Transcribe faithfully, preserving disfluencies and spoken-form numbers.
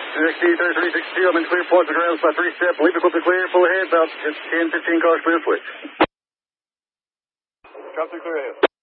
two X D thirty-three sixty-two, I'm in clear point to ground, spot three step, leap equipped to clear, full ahead, about ten, fifteen cars clear switch. Drop through clear ahead.